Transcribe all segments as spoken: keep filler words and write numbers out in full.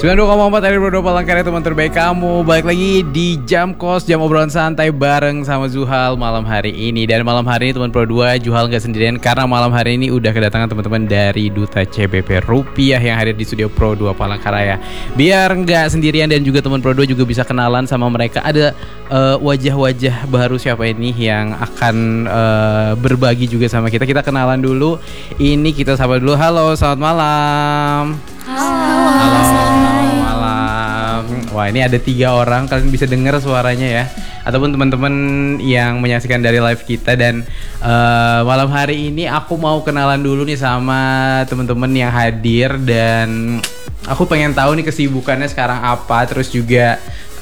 sembilan puluh dua koma empat R R dua Palangkaraya, teman terbaik kamu. Balik lagi di Jam Kos, jam obrolan santai bareng sama Zuhal malam hari ini. Dan malam hari ini teman Pro dua, Zuhal gak sendirian karena malam hari ini udah kedatangan teman-teman dari Duta C B P Rupiah yang hadir di studio Pro dua Palangkaraya. Biar gak sendirian dan juga teman Pro dua juga bisa kenalan sama mereka. Ada uh, wajah-wajah baru siapa ini yang akan uh, berbagi juga sama kita. Kita kenalan dulu. Ini kita sapa dulu. Halo, selamat malam. Halo. Halo, selamat malam. Wah, ini ada tiga orang, kalian bisa dengar suaranya ya. Ataupun teman-teman yang menyaksikan dari live kita. Dan uh, malam hari ini aku mau kenalan dulu nih sama teman-teman yang hadir. Dan aku pengen tahu nih kesibukannya sekarang apa. Terus juga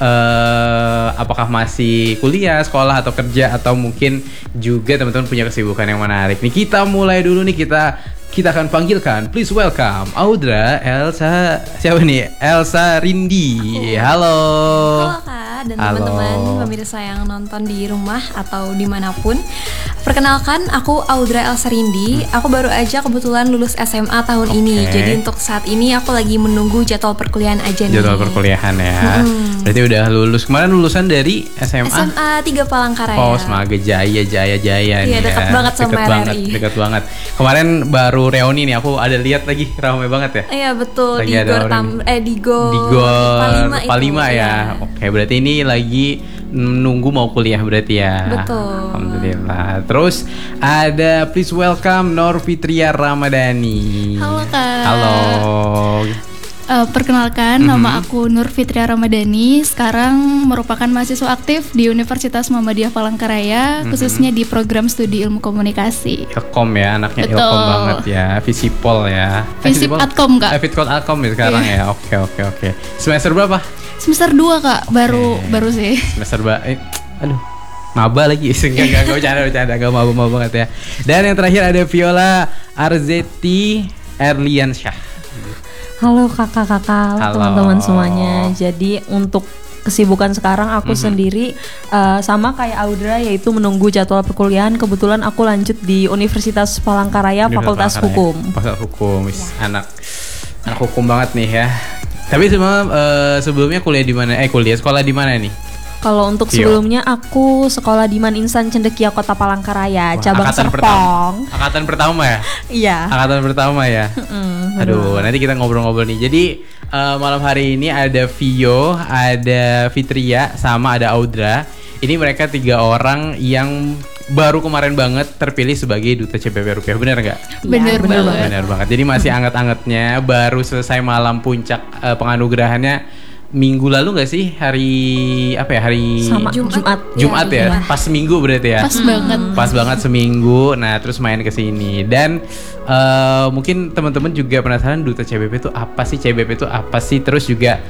uh, apakah masih kuliah, sekolah, atau kerja. Atau mungkin juga teman-teman punya kesibukan yang menarik. Nih kita mulai dulu nih, kita Kita akan panggilkan, please welcome Audra Elsa, siapa nih? Elsa Rindi. Aku. Halo. Halo Kak dan Halo. teman-teman pemirsa yang nonton di rumah atau dimanapun. Perkenalkan, aku Audra Elsa Rindi. hmm. Aku baru aja kebetulan lulus S M A tahun okay. ini. Jadi untuk saat ini aku lagi menunggu jadwal perkuliahan aja nih. Jadwal perkuliahan ya. hmm. Berarti udah lulus. Kemarin lulusan dari S M A? S M A tiga Palangkaraya. Oh, Semaga Jaya, Jaya, Jaya. Iya, dekat ya. banget sama deket R R I. banget, dekat banget. Kemarin baru reuni nih, aku ada lihat lagi, ramai banget ya. Iya betul, lagi di Gor Tam eh di Gor di Gor Palima, Palima ya. ya. Oke, berarti ini lagi nunggu mau kuliah berarti ya. Betul. Alhamdulillah. Terus ada please welcome Nur Fitria Ramadhani. Halo Kak. Halo. Uh, perkenalkan, mm-hmm. nama aku Nur Fitria Ramadhani. Sekarang merupakan mahasiswa aktif di Universitas Muhammadiyah Palangkaraya, mm-hmm. khususnya di program studi ilmu komunikasi. Ilkom ya, anaknya Betul. Ilkom banget ya, Visipol ya. Visip Atkom Kak. Eh, Visipol Atkom ya sekarang yeah. ya. Oke oke oke. Semester berapa? Semester dua Kak, baru okay. baru sih. Semester ba, eh, aduh. Maba lagi, enggak enggak enggak bercanda bercanda, enggak maba-maba banget ya. Dan yang terakhir ada Viola Arzeti Erliansyah. Halo kakak-kakak, teman-teman semuanya. Jadi untuk kesibukan sekarang aku mm-hmm. sendiri uh, sama kayak Audra, yaitu menunggu jadwal perkuliahan. Kebetulan aku lanjut di Universitas Palangkaraya, Fakultas Hukum. Fakultas Hukum, ya. anak anak hukum banget nih ya. Tapi sebelum uh, sebelumnya kuliah di mana? Eh kuliah sekolah di mana nih? Kalau untuk sebelumnya aku sekolah di Man Insan Cendekia Kota Palangkaraya, Wah, cabang angkatan Serpong. Pertama. Angkatan pertama ya? Iya. Angkatan pertama ya. Mm, Aduh, nanti kita ngobrol-ngobrol nih. Jadi uh, malam hari ini ada Vio, ada Fitria, sama ada Audra. Ini mereka tiga orang yang baru kemarin banget terpilih sebagai Duta C B P Rupiah. Bener nggak? Bener, ya, bener banget. Bener banget. Jadi masih anget-angetnya, baru selesai malam puncak uh, penganugerahannya. Minggu lalu nggak sih, hari apa ya, hari Sama, Jumat Jumat, Jumat ya, ya. Pas seminggu berarti ya. Pas hmm. banget. Pas banget seminggu. Nah terus main ke sini. Dan uh, mungkin teman-teman juga penasaran Duta C B P itu apa sih, C B P itu apa sih. Terus juga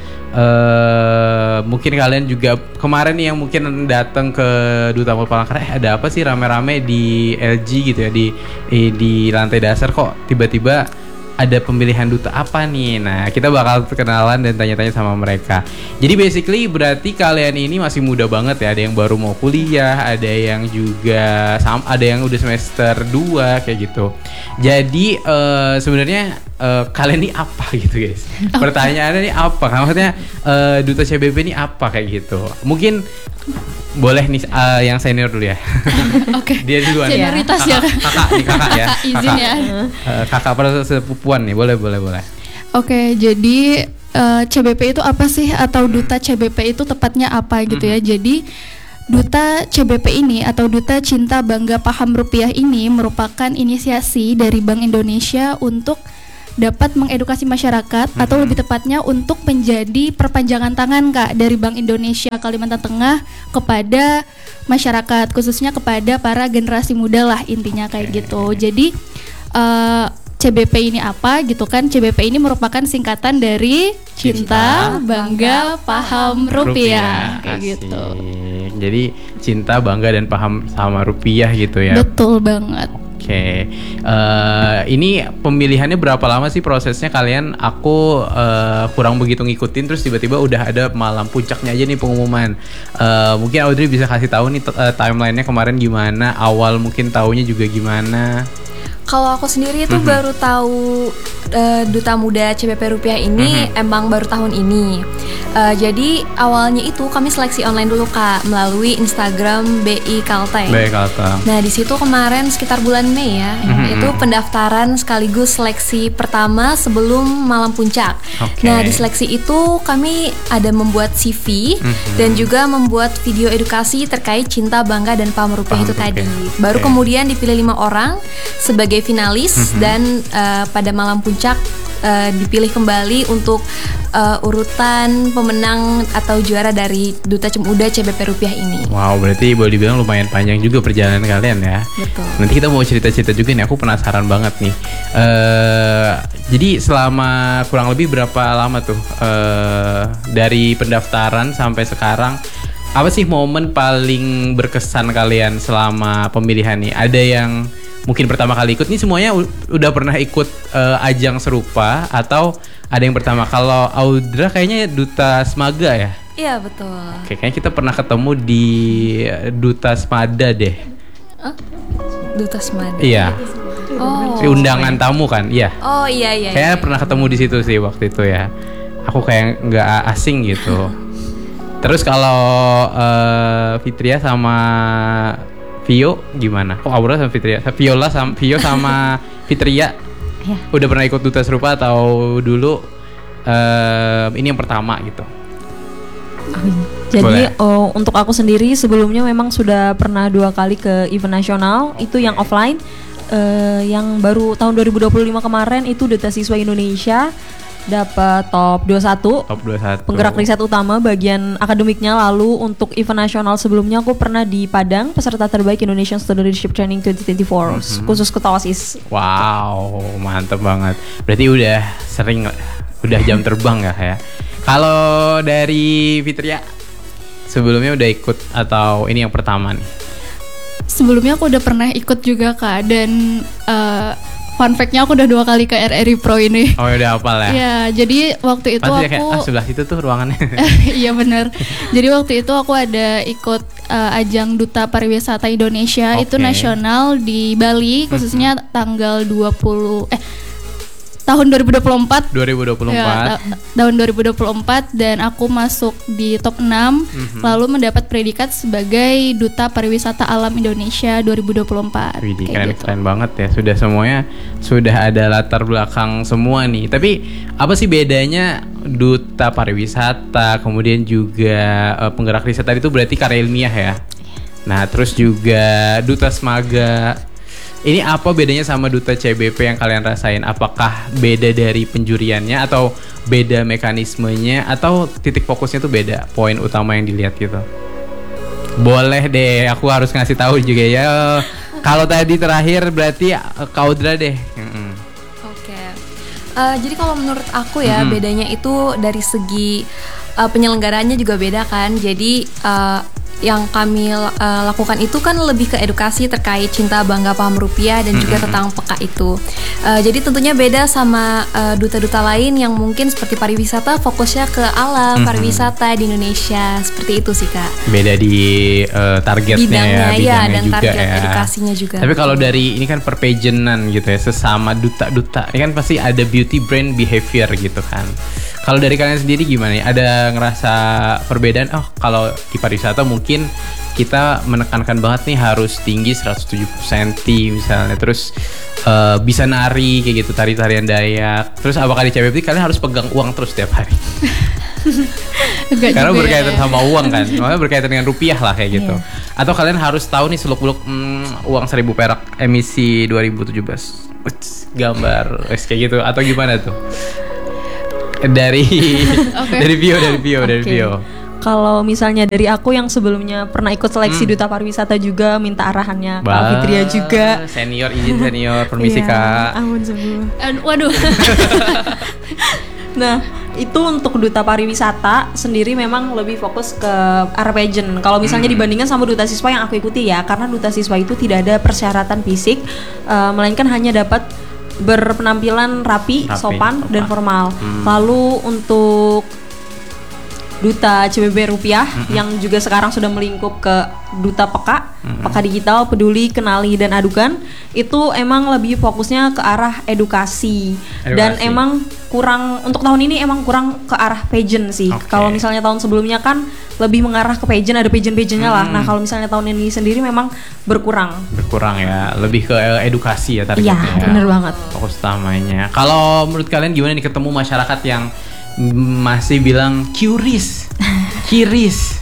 uh, mungkin kalian juga kemarin nih yang mungkin datang ke Duta Mall Palangkaraya, eh, ada apa sih rame-rame di L G gitu ya, di eh, di lantai dasar kok tiba-tiba ada pemilihan duta apa nih. Nah kita bakal kenalan dan tanya-tanya sama mereka. Jadi basically berarti kalian ini masih muda banget ya. Ada yang baru mau kuliah, ada yang juga ada yang udah semester dua kayak gitu. Jadi uh, sebenarnya uh, kalian ini apa gitu guys. Pertanyaannya ini apa? Maksudnya uh, Duta C B P ini apa kayak gitu. Mungkin boleh nih uh, yang senior dulu ya. Oke. Okay. Dia duluan. Senioritas ya. Kakak, kakak nih kakak ya. Kakak izin kakak. ya. Uh, kakak pada sepupuan nih, boleh boleh boleh. Oke, okay, jadi uh, C B P itu apa sih, atau Duta C B P itu tepatnya apa gitu ya. Mm-hmm. Jadi Duta C B P ini atau Duta Cinta Bangga Paham Rupiah ini merupakan inisiasi dari Bank Indonesia untuk dapat mengedukasi masyarakat, mm-hmm. atau lebih tepatnya untuk menjadi perpanjangan tangan Kak dari Bank Indonesia Kalimantan Tengah kepada masyarakat, khususnya kepada para generasi muda lah intinya kayak gitu. Jadi uh, C B P ini apa gitu kan? C B P ini merupakan singkatan dari Cinta, Cinta Bangga Paham Rupiah, rupiah kayak asik. gitu. Jadi cinta, bangga, dan paham sama rupiah gitu ya. Betul banget. Oke, okay. uh, ini pemilihannya berapa lama sih prosesnya kalian? Aku uh, kurang begitu ngikutin, terus tiba-tiba udah ada malam puncaknya aja nih pengumuman. Uh, mungkin Audrey bisa kasih tahu nih uh, timelinenya kemarin gimana? Awal mungkin taunya juga gimana? Kalau aku sendiri itu mm-hmm. baru tahu uh, Duta Muda C B P Rupiah ini mm-hmm. emang baru tahun ini. Uh, jadi awalnya itu kami seleksi online dulu Kak melalui Instagram B I Kalteng. B I Kalteng. Nah di situ kemarin sekitar bulan Mei ya, mm-hmm. itu pendaftaran sekaligus seleksi pertama sebelum Malam Puncak. Okay. Nah di seleksi itu kami ada membuat C V mm-hmm. dan juga membuat video edukasi terkait cinta, bangga dan paham rupiah itu tadi. Baru okay. kemudian dipilih lima orang sebagai finalis mm-hmm. dan uh, pada Malam Puncak uh, dipilih kembali untuk uh, urutan pemenang atau juara dari Duta Muda C B P Rupiah ini. Wow, berarti boleh dibilang lumayan panjang juga perjalanan kalian ya. Betul. Nanti kita mau cerita-cerita juga nih, aku penasaran banget nih. Uh, jadi selama kurang lebih berapa lama tuh uh, dari pendaftaran sampai sekarang? Apa sih momen paling berkesan kalian selama pemilihan nih? Ada yang mungkin pertama kali ikut, nih semuanya u- udah pernah ikut uh, ajang serupa atau ada yang pertama? Kalau Audra kayaknya Duta Smaga ya? Iya betul. Oke, kayaknya kita pernah ketemu di Duta Smada deh. Huh? Duta Smada? Iya. Oh. Undangan tamu kan? Iya. Oh iya iya. Kayaknya iya. pernah ketemu di situ sih waktu itu ya. Aku kayak nggak asing gitu. Terus kalau uh, Fitria sama Vio gimana? Kok Aura sama Fitria? Viola sama Vio sama Fitria ya. Udah pernah ikut Duta serupa atau dulu uh, ini yang pertama gitu? Jadi oh, untuk aku sendiri sebelumnya memang sudah pernah dua kali ke event nasional, okay. Itu yang offline. Uh, yang baru tahun dua ribu dua puluh lima kemarin itu Duta Siswa Indonesia. Dapat top dua puluh satu, top dua puluh satu penggerak riset utama bagian akademiknya. Lalu untuk event nasional sebelumnya aku pernah di Padang, peserta terbaik Indonesian Student Leadership Training dua ribu dua puluh empat mm-hmm. khusus ketua OSIS. Wow, mantep banget. Berarti udah sering, udah jam terbang ya ya. Kalau dari Fitria sebelumnya udah ikut atau ini yang pertama nih? Sebelumnya aku udah pernah ikut juga Kak, dan uh, fun fact-nya aku udah dua kali ke R R I Pro ini. Oh udah hafal ya? Iya, jadi waktu itu pasti aku kayak, ah sebelah situ tuh ruangannya. Iya benar. Jadi waktu itu aku ada ikut uh, ajang Duta Pariwisata Indonesia, okay. Itu nasional di Bali, khususnya mm-hmm. tanggal dua puluh eh tahun dua ribu dua puluh empat. dua ribu dua puluh empat. Ya, ta- tahun dua ribu dua puluh empat, dan aku masuk di top enam, mm-hmm. lalu mendapat predikat sebagai Duta Pariwisata Alam Indonesia dua ribu dua puluh empat. Widih, keren gitu. Keren banget ya. Sudah semuanya sudah ada latar belakang semua nih. Tapi apa sih bedanya Duta Pariwisata kemudian juga uh, penggerak riset tadi itu berarti karya ilmiah ya. Nah, terus juga Duta Smaga. Ini apa bedanya sama Duta C B P yang kalian rasain? Apakah beda dari penjuriannya atau beda mekanismenya atau titik fokusnya tuh beda? Poin utama yang dilihat gitu. Boleh deh, aku harus ngasih tahu juga ya. Kalau tadi terakhir berarti Kaudra deh. Mm-hmm. Oke. Okay. Uh, jadi kalau menurut aku ya mm-hmm. bedanya itu dari segi uh, penyelenggaranya juga beda kan. Jadi uh, yang kami uh, lakukan itu kan lebih ke edukasi terkait cinta, bangga, paham rupiah dan juga mm-hmm. tentang peka itu. Uh, jadi tentunya beda sama uh, duta-duta lain yang mungkin seperti pariwisata fokusnya ke alam, mm-hmm. pariwisata di Indonesia, seperti itu sih Kak. Beda di uh, targetnya bidangnya, ya, bidangnya ya, dan juga target ya. Edukasinya juga. Tapi kalau dari ini kan perpagenan gitu ya, sesama duta-duta, ini kan pasti ada beauty brand behavior gitu kan. Kalau dari kalian sendiri gimana nih? Ada ngerasa perbedaan? Oh, kalau di pariwisata mungkin kita menekankan banget nih harus tinggi seratus tujuh puluh sentimeter misalnya. Terus uh, bisa nari kayak gitu, tari-tarian Dayak. Terus apakah di C B P kalian harus pegang uang terus setiap hari? Karena berkaitan ya. Sama uang kan, makanya berkaitan dengan rupiah lah kayak gitu. Yeah. Atau kalian harus tahu nih seluk-beluk hmm, uang seribu perak emisi dua ribu tujuh belas. Uts, gambar, kayak gitu. Atau gimana tuh? Dari okay. dari Vio dari Vio okay. dari Vio. Kalau misalnya dari aku yang sebelumnya pernah ikut seleksi hmm. Duta Pariwisata juga, minta arahannya Kak Fitria juga. Senior, izin senior, permisi Kak. Ampun sembuh. Uh, waduh. Nah, itu untuk Duta Pariwisata sendiri memang lebih fokus ke arah pageant. Kalau misalnya hmm. dibandingkan sama Duta Siswa yang aku ikuti ya, karena Duta Siswa itu tidak ada persyaratan fisik, uh, melainkan hanya dapat berpenampilan rapi, rapi sopan, sopan, dan formal. Hmm. Lalu untuk Duta C B B Rupiah mm-hmm. yang juga sekarang sudah melingkup ke Duta Peka, mm-hmm. Peka Digital, Peduli, Kenali dan Adukan. Itu emang lebih fokusnya ke arah edukasi, edukasi. Dan emang kurang untuk tahun ini emang kurang ke arah pageant sih. Okay. Kalau misalnya tahun sebelumnya kan lebih mengarah ke pageant, ada pageant-pageantnya hmm. lah. Nah kalau misalnya tahun ini sendiri memang berkurang. Berkurang ya, lebih ke edukasi ya targetnya. Iya, bener banget. Fokus utamanya. Kalau menurut kalian gimana nih ketemu masyarakat yang masih bilang curious, curious?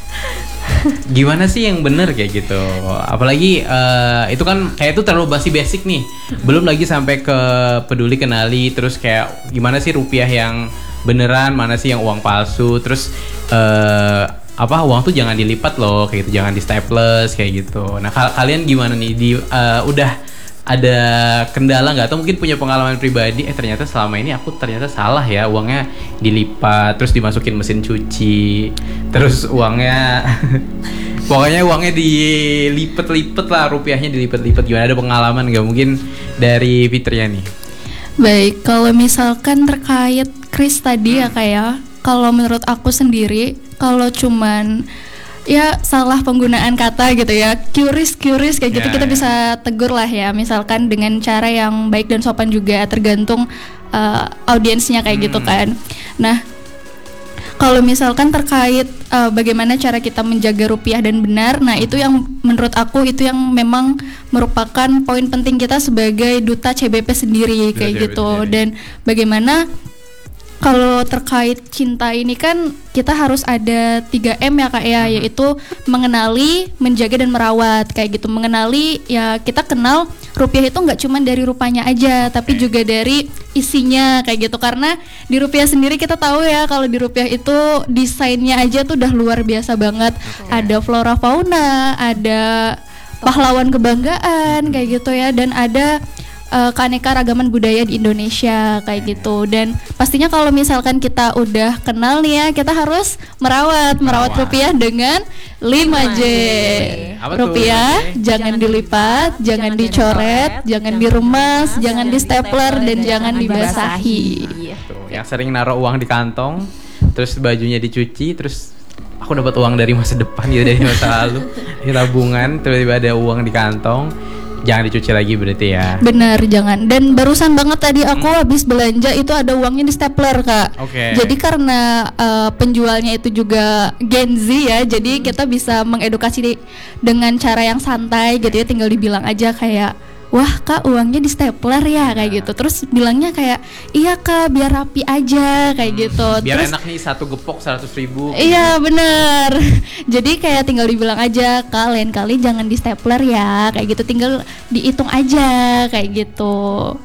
Gimana sih yang bener kayak gitu? Apalagi uh, itu kan kayak itu terlalu basi basic nih. Belum lagi sampai ke peduli kenali, terus kayak gimana sih rupiah yang beneran, mana sih yang uang palsu, terus uh, apa uang tuh jangan dilipat loh kayak gitu, jangan di staples kayak gitu. Nah kal- kalian gimana nih di uh, udah ada kendala nggak atau mungkin punya pengalaman pribadi eh ternyata selama ini aku ternyata salah ya, uangnya dilipat terus dimasukin mesin cuci terus uangnya pokoknya uangnya dilipet-lipet lah, rupiahnya dilipet-lipet. Gimana, ada pengalaman nggak mungkin dari Fitria nih? Baik, kalau misalkan terkait Chris tadi ya kayak kalau menurut aku sendiri kalau cuman ya salah penggunaan kata gitu ya, curious curious kayak gitu, yeah, kita yeah. bisa tegur lah ya, misalkan dengan cara yang baik dan sopan juga, tergantung uh, audiensnya kayak hmm. gitu kan. Nah kalau misalkan terkait uh, bagaimana cara kita menjaga rupiah dan benar, nah itu yang menurut aku itu yang memang merupakan poin penting kita sebagai duta C B P sendiri kayak duta gitu sendiri. Dan bagaimana kalau terkait cinta ini kan kita harus ada tiga M ya Kak ya, uh-huh. yaitu mengenali, menjaga dan merawat kayak gitu. Mengenali ya kita kenal rupiah itu nggak cuma dari rupanya aja, tapi juga dari isinya kayak gitu. Karena di rupiah sendiri kita tahu ya kalau di rupiah itu desainnya aja tuh udah luar biasa banget. Okay. Ada flora fauna, ada pahlawan kebanggaan kayak gitu ya, dan ada Uh, keanekaragaman budaya di Indonesia kayak gitu. Dan pastinya kalau misalkan kita udah kenal nih ya, kita harus merawat merawat rupiah dengan lima J. Rupiah jangan dilipat, jangan dicoret, jangan diremas, jangan di stapler, dan jangan dibasahi. Yang sering naruh uang di kantong, terus bajunya dicuci, terus aku dapat uang dari masa depan ya, dari masa lalu, di tabungan, tiba-tiba ada uang di kantong. Jangan dicuci lagi berarti ya. Benar, jangan. Dan barusan banget tadi aku hmm. habis belanja itu ada uangnya di stapler Kak. Okay. Jadi karena uh, penjualnya itu juga Gen Z ya, jadi kita bisa mengedukasi dengan cara yang santai gitu ya, tinggal dibilang aja kayak, wah Kak uangnya di stapler ya kayak gitu. Terus bilangnya kayak, iya Kak biar rapi aja kayak gitu. Biar Terus, enak nih satu gepok seratus ribu. Iya bener. Jadi kayak tinggal dibilang aja, Kak lain kali jangan di stapler ya kayak gitu, tinggal dihitung aja kayak gitu.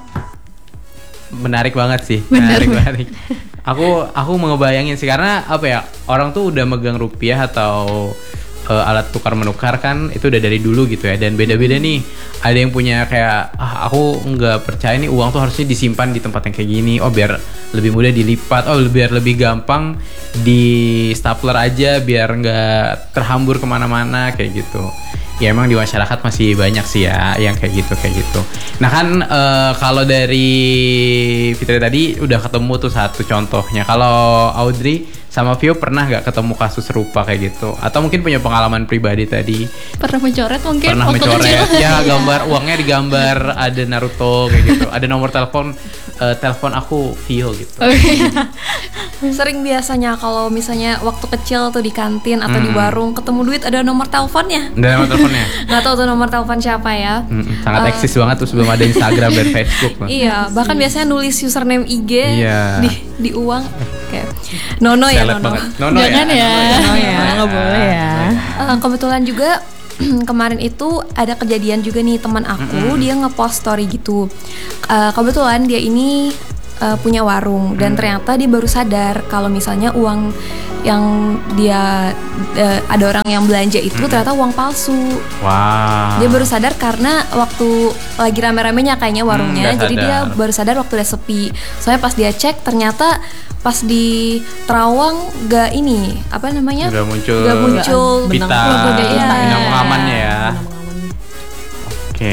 Menarik banget sih. Bener. Menarik banget. Aku aku ngebayangin sih, karena apa ya, orang tuh udah megang rupiah atau uh, alat tukar menukar kan itu udah dari dulu gitu ya, dan beda-beda nih. Ada yang punya kayak, ah aku nggak percaya nih uang tuh harusnya disimpan di tempat yang kayak gini, oh biar lebih mudah dilipat, oh biar lebih gampang di stapler aja biar nggak terhambur kemana-mana kayak gitu. Ya emang di masyarakat masih banyak sih ya yang kayak gitu kayak gitu. Nah kan uh, kalau dari Fitri tadi udah ketemu tuh satu contohnya. Kalau Audrey sama Vio pernah nggak ketemu kasus serupa kayak gitu? Atau mungkin punya pengalaman pribadi tadi? Pernah mencoret mungkin? Pernah mencoret, ya gambar uangnya digambar ada Naruto kayak gitu. Ada nomor telepon, uh, telepon aku Vio gitu. Okay. Sering biasanya kalau misalnya waktu kecil tuh di kantin atau hmm. di warung ketemu duit ada nomor teleponnya. Ada nomor teleponnya? Nggak tahu tuh nomor telepon siapa ya. Hmm, sangat uh, eksis banget tuh sebelum ada Instagram dan Facebook. Iya, bahkan biasanya nulis username I G iya. di di uang. Kayak Nono ya Nono. Nono Jangan ya. Nono ya, nggak boleh ya. Uh, kebetulan juga kemarin itu ada kejadian juga nih, teman aku mm-hmm. dia ngepost story gitu. Uh, kebetulan dia ini uh, punya warung dan ternyata dia baru sadar kalau misalnya uang yang dia uh, ada orang yang belanja itu mm-hmm. ternyata uang palsu. Wow. Dia baru sadar karena waktu lagi rame-ramenya kayaknya warungnya, mm, jadi dia baru sadar waktu udah sepi. Soalnya pas dia cek ternyata pas di terawang gak ini apa namanya? Gak muncul. Gak muncul pita. Benang Benang pengamannya ya. Oke,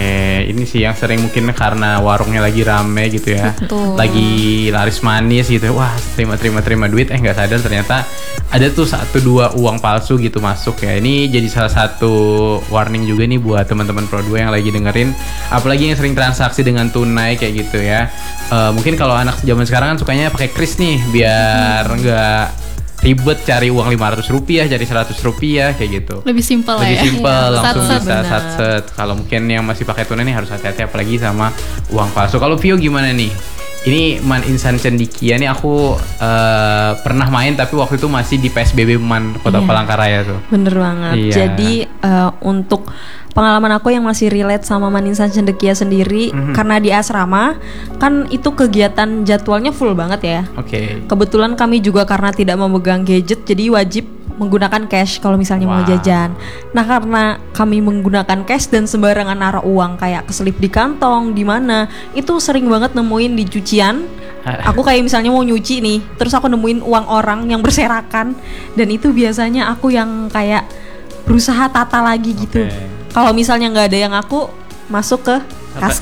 ini sih yang sering mungkin karena warungnya lagi rame gitu ya. Betul. Lagi laris manis gitu. Wah, terima terima terima duit eh nggak sadar ternyata ada tuh satu dua uang palsu gitu masuk ya. Ini jadi salah satu warning juga nih buat teman-teman Pro dua yang lagi dengerin, apalagi yang sering transaksi dengan tunai kayak gitu ya. Uh, mungkin kalau anak zaman sekarang kan sukanya pakai kris nih biar nggak hmm. ribet cari uang lima ratus rupiah, cari seratus rupiah kayak gitu. Lebih simpel lah Lebih ya. simpel, Iya, langsung sat-set, bisa benar. satset. Kalau mungkin yang masih pakai tunai nih harus hati-hati apalagi sama uang palsu. Kalau Vio gimana nih? Ini Man Insan Cendikia nih aku uh, pernah main tapi waktu itu masih di P S B B Man Kota Iya. Palangkaraya tuh. Bener banget. Iya. Jadi uh, untuk pengalaman aku yang masih relate sama Maninsan Cendekia sendiri, Mhm. karena di asrama kan itu kegiatan jadwalnya full banget ya. Oke. Kebetulan kami juga karena tidak memegang gadget, jadi wajib menggunakan cash kalau misalnya mau Wow. jajan. Nah karena kami menggunakan cash dan sembarangan naruh uang kayak keselip di kantong, di mana itu sering banget nemuin di cucian. Aku kayak misalnya mau nyuci nih, terus aku nemuin uang orang yang berserakan, dan itu biasanya aku yang kayak berusaha tata lagi gitu. Oke. Kalau misalnya nggak ada yang aku masuk ke kas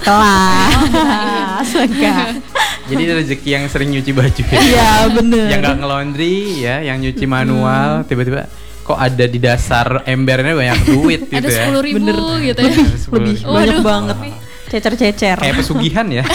kelas. Enggak. Jadi rezeki yang sering nyuci baju ya. Iya bener. Yang nggak nge-laundry ya, yang nyuci manual, tiba-tiba kok ada di dasar embernya banyak duit gitu Ada ya. sepuluh ribu Bener. gitu ya. Lebih sepuluh. banyak Waduh. banget. Cecer-cecer. Kayak pesugihan ya.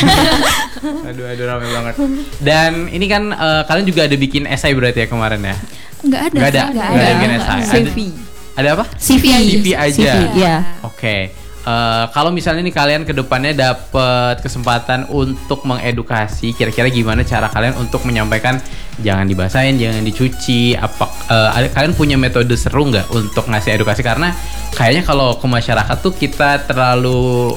aduh aduh rame banget. Dan ini kan eh, kalian juga ada bikin esai berarti ya kemarin ya? Enggak ada. Nggak ada, nggak nggak ada ada. bikin esai. C V. Ada, ada apa? C V C V aja. C V, ya. Oke. Eh, kalau misalnya nih kalian kedepannya dapat kesempatan untuk mengedukasi, kira-kira gimana cara kalian untuk menyampaikan jangan dibasahin, jangan dicuci? Apa eh, ada, kalian punya metode seru nggak untuk ngasih edukasi? Karena kayaknya kalau ke masyarakat tuh kita terlalu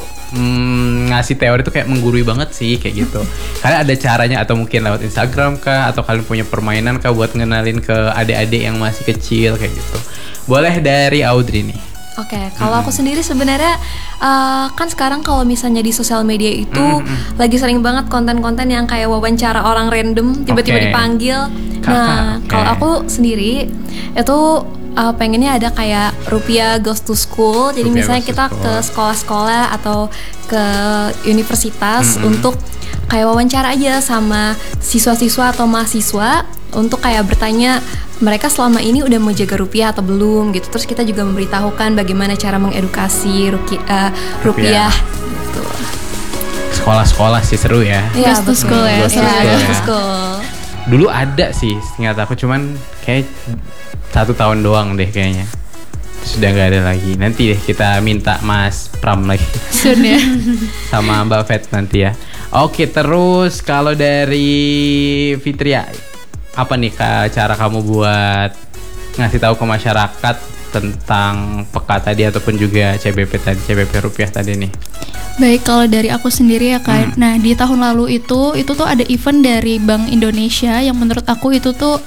mm, ngasih teori tuh kayak menggurui banget sih kayak gitu. Kalian ada caranya atau mungkin lewat Instagram kah? Atau kalian punya permainan kah buat ngenalin ke adik-adik yang masih kecil kayak gitu? Boleh dari Audrey nih. Oke, kalau aku sendiri sebenarnya uh, kan sekarang kalau misalnya di sosial media itu lagi sering banget konten-konten yang kayak wawancara orang random tiba-tiba Oke. dipanggil. Kakak, Nah, oke. kalau aku sendiri itu uh, pengennya ada kayak Rupiah Goes to School. Jadi Rupiah misalnya Goes to kita School. ke sekolah-sekolah atau ke universitas untuk kayak wawancara aja sama siswa-siswa atau mahasiswa untuk kayak bertanya mereka selama ini udah mau jaga rupiah atau belum gitu. Terus kita juga memberitahukan bagaimana cara mengedukasi ruki, uh, rupiah. Rupiah. Gitu. Sekolah-sekolah sih seru ya. Iya, Goes to betul. school ya, Goes to Iya, school goes to ya. school. Dulu ada sih, ingat aku cuman kayak satu tahun doang deh kayaknya. Sudah nggak ada lagi. Nanti deh kita minta Mas Pram lagi Soon ya. sama Mbak Fet nanti ya. Oke, terus kalau dari Fitria, apa nih Kak, cara kamu buat ngasih tahu ke masyarakat tentang peka tadi ataupun juga C B P tadi, C B P rupiah tadi nih? Baik, kalau dari aku sendiri ya Kak. Nah, di tahun lalu itu itu tuh ada event dari Bank Indonesia yang menurut aku itu tuh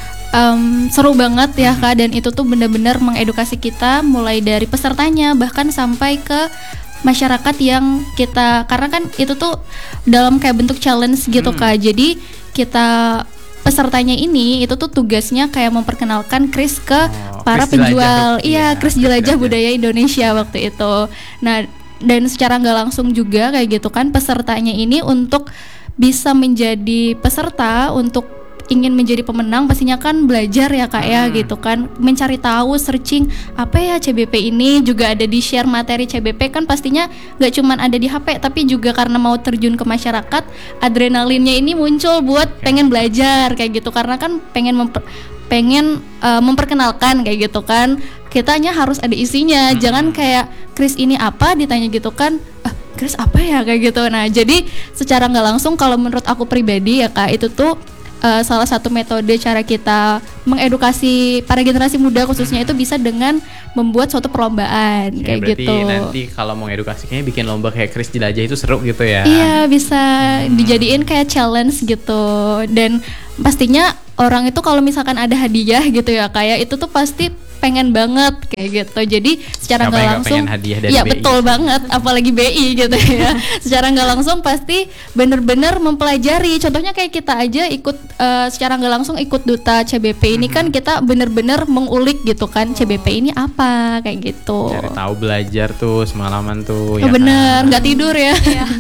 em, seru banget ya Kak, dan itu tuh benar-benar mengedukasi kita mulai dari pesertanya bahkan sampai ke masyarakat yang kita, karena kan itu tuh dalam kayak bentuk challenge gitu Kak. Jadi kita pesertanya ini itu tuh tugasnya kayak memperkenalkan kris ke Oh, para kris jelajah penjual. rupiah. Iya, kris Kris jelajah jelajah. budaya Indonesia waktu itu. Nah, dan secara nggak langsung juga kayak gitu kan pesertanya ini untuk bisa menjadi peserta, untuk ingin menjadi pemenang pastinya kan belajar ya Kak ya gitu kan, mencari tahu, searching apa ya C B P ini, juga ada di share materi C B P kan pastinya nggak cuman ada di H P tapi juga karena mau terjun ke masyarakat, adrenalinnya ini muncul buat pengen belajar kayak gitu, karena kan pengen memper, pengen uh, memperkenalkan kayak gitu kan, kitanya harus ada isinya, jangan kayak Kris ini apa ditanya gitu kan, ah Kris apa ya kayak gitu. Nah jadi secara nggak langsung kalau menurut aku pribadi ya Kak, itu tuh Uh, salah satu metode cara kita mengedukasi para generasi muda khususnya itu bisa dengan membuat suatu perlombaan Oke, kayak berarti gitu. nanti kalau mau edukasi kayaknya bikin lomba kayak Kris Jelajah itu seru gitu ya. Iya, bisa dijadiin kayak challenge gitu. Dan pastinya orang itu kalau misalkan ada hadiah gitu ya kayak itu tuh pasti pengen banget kayak gitu. Jadi secara Siapa nggak yang nggak langsung, pengen hadiah dari iya B I? betul banget, apalagi B I gitu ya. Secara nggak langsung pasti bener-bener mempelajari. Contohnya kayak kita aja ikut uh, secara nggak langsung ikut duta C B P ini kan kita bener-bener mengulik gitu kan, C B P ini apa kayak gitu. Cari tahu, belajar tuh semalaman tuh. Oh, ya bener, kan? nggak tidur ya.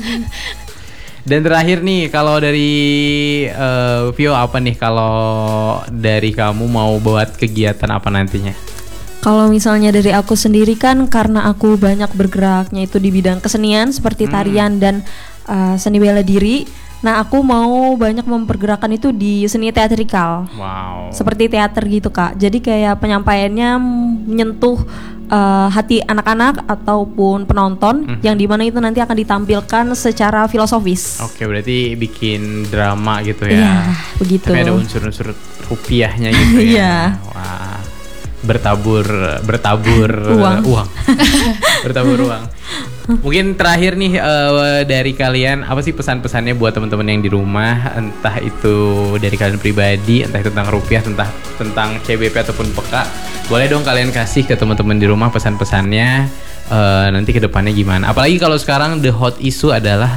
Dan terakhir nih, kalau dari uh, Vio apa nih kalau dari kamu mau buat kegiatan apa nantinya? Kalau misalnya dari aku sendiri kan karena aku banyak bergeraknya itu di bidang kesenian seperti tarian dan uh, seni bela diri. Nah, aku mau banyak mempergerakkan itu di seni teatrikal. Wow. Seperti teater gitu, Kak. Jadi kayak penyampaiannya menyentuh uh, hati anak-anak ataupun penonton Mm-hmm. yang dimana itu nanti akan ditampilkan secara filosofis. Oke, berarti bikin drama gitu ya. Iya, begitu. Tapi ada unsur-unsur rupiahnya gitu ya. Iya. Wah. Bertabur bertabur Uang. uang. Bertabur uang. Mungkin terakhir nih uh, dari kalian apa sih pesan-pesannya buat teman-teman yang di rumah, entah itu dari kalian pribadi, entah itu tentang rupiah, tentang tentang C B P ataupun P K. Boleh dong kalian kasih ke teman-teman di rumah pesan-pesannya uh, nanti ke depannya gimana. Apalagi kalau sekarang the hot issue adalah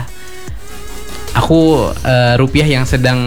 aku uh, rupiah yang sedang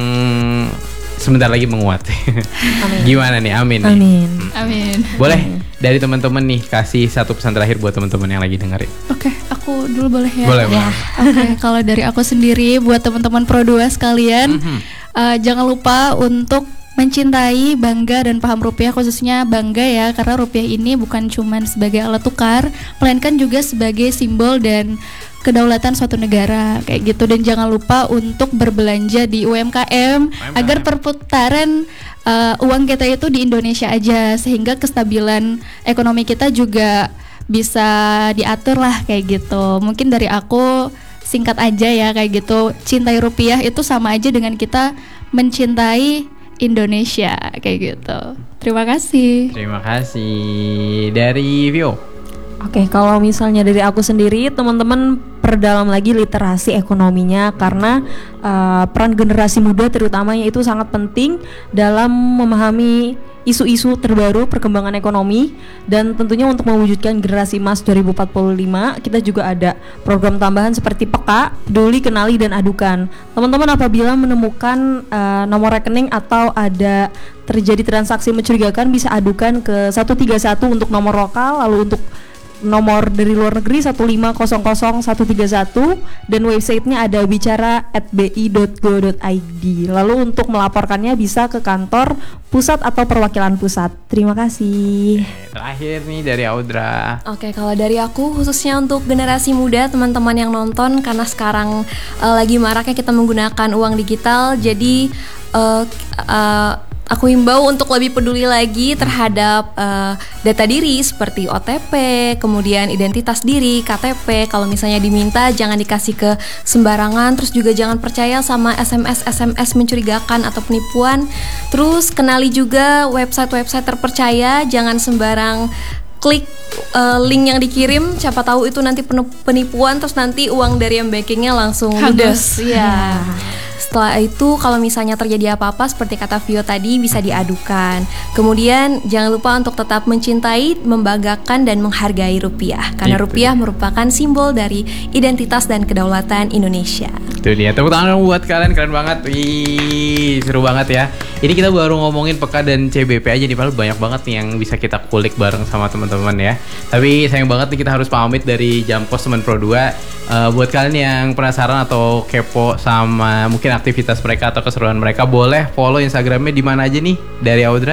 sebentar lagi menguat. Amin. Gimana nih? Amin. nih. Amin. Amin. Boleh dari teman-teman nih kasih satu pesan terakhir buat teman-teman yang lagi dengerin. Oke, aku dulu boleh ya? Boleh, Ya. boleh. Oke, kalau dari aku sendiri buat teman-teman Pro dua sekalian, Mhm. uh, jangan lupa untuk mencintai, bangga dan paham rupiah, khususnya bangga ya, karena rupiah ini bukan cuma sebagai alat tukar, melainkan juga sebagai simbol dan kedaulatan suatu negara kayak gitu. Dan jangan lupa untuk berbelanja di U M K M agar perputaran uh, uang kita itu di Indonesia aja, sehingga kestabilan ekonomi kita juga bisa diatur lah kayak gitu. Mungkin dari aku singkat aja ya kayak gitu, cintai rupiah itu sama aja dengan kita mencintai Indonesia kayak gitu. Terima kasih. Terima kasih. Dari Vio. Oke, kalau misalnya dari aku sendiri, teman-teman perdalam lagi literasi ekonominya karena uh, peran generasi muda terutamanya itu sangat penting dalam memahami isu-isu terbaru perkembangan ekonomi, dan tentunya untuk mewujudkan generasi emas dua ribu empat puluh lima kita juga ada program tambahan seperti P K, peduli, kenali dan adukan. Teman-teman apabila menemukan uh, nomor rekening atau ada terjadi transaksi mencurigakan bisa adukan ke satu tiga satu untuk nomor lokal, lalu untuk nomor dari luar negeri satu lima nol nol satu tiga satu, dan websitenya ada bicara at b i dot go dot i d. Lalu untuk melaporkannya bisa ke kantor pusat atau perwakilan pusat. Terima kasih. Terakhir nih dari Audra. Oke, kalau dari aku khususnya untuk generasi muda, teman-teman yang nonton, karena sekarang uh, lagi maraknya kita menggunakan uang digital, jadi uh, uh, aku himbau untuk lebih peduli lagi terhadap uh, data diri seperti O T P, kemudian identitas diri, K T P. Kalau misalnya diminta jangan dikasih ke sembarangan, terus juga jangan percaya sama S M S S M S mencurigakan atau penipuan. Terus kenali juga website-website terpercaya, jangan sembarang klik uh, link yang dikirim, siapa tahu itu nanti penipuan, terus nanti uang dari yang backingnya langsung ludes. Ya. Setelah itu kalau misalnya terjadi apa-apa seperti kata Vio tadi bisa diadukan. Kemudian jangan lupa untuk tetap mencintai, membanggakan dan menghargai rupiah, karena Gitu. rupiah merupakan simbol dari identitas dan kedaulatan Indonesia. Itu dia, tepuk tangan buat kalian, keren banget. Wih, seru banget ya. Ini kita baru ngomongin P K dan C B P aja nih, padahal banyak banget nih yang bisa kita kulik bareng sama teman-teman ya. Tapi sayang banget nih kita harus pamit dari Jampos Teman Pro dua. Uh, buat kalian yang penasaran atau kepo sama mungkin aktivitas mereka atau keseruan mereka, boleh follow Instagramnya di mana aja nih dari Audra?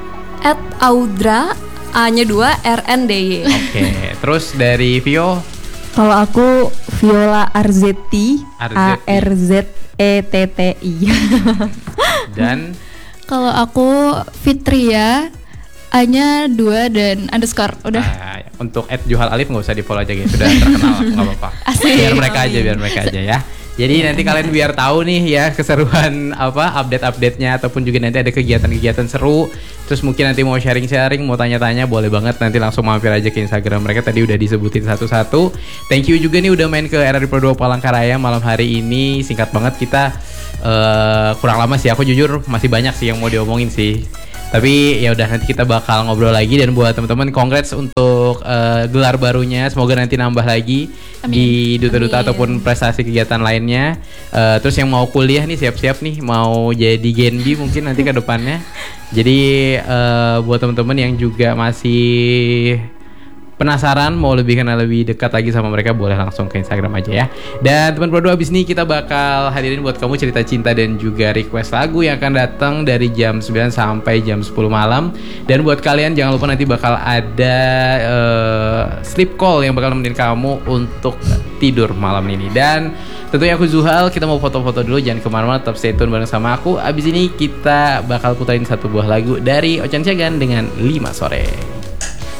At Audra A-nya dua R N D Y. Oke, terus dari Vio? Kalau aku Viola Arzetti, Arzetti. A R Z E T T I. Dan Kalau aku Fitria, A-nya dua dan underscore. Udah. ah, untuk at Juhal Alif nggak usah di follow aja guys, sudah terkenal, nggak apa-apa. Asik. Biar mereka aja, biar mereka aja ya. Jadi nanti kalian biar tahu nih ya keseruan apa update-update-nya, ataupun juga nanti ada kegiatan-kegiatan seru. Terus mungkin nanti mau sharing-sharing, mau tanya-tanya, boleh banget nanti langsung mampir aja ke Instagram mereka, tadi udah disebutin satu-satu. Thank you juga nih udah main ke R R I Pro dua Palangkaraya malam hari ini. Singkat banget kita uh, kurang lama sih, aku jujur masih banyak sih yang mau diomongin sih. Tapi ya udah nanti kita bakal ngobrol lagi, dan buat teman-teman congrats untuk uh, gelar barunya. Semoga nanti nambah lagi Amin. Di duta-duta Amin. Ataupun prestasi kegiatan lainnya. Uh, terus yang mau kuliah nih siap-siap nih mau jadi Genbi mungkin nanti ke depannya. Jadi uh, buat teman-teman yang juga masih penasaran mau lebih kenal lebih dekat lagi sama mereka, boleh langsung ke Instagram aja ya. Dan teman Prodo, abis ini kita bakal hadirin buat kamu cerita cinta dan juga request lagu yang akan datang dari jam sembilan sampai jam sepuluh malam. Dan buat kalian jangan lupa nanti bakal ada uh, sleep call yang bakal nemenin kamu untuk tidur malam ini. Dan tentunya aku Zuhal, kita mau foto-foto dulu, jangan kemana-mana, tetap stay tune bareng sama aku. Abis ini kita bakal putarin satu buah lagu dari Ochan Siagan dengan lima sore.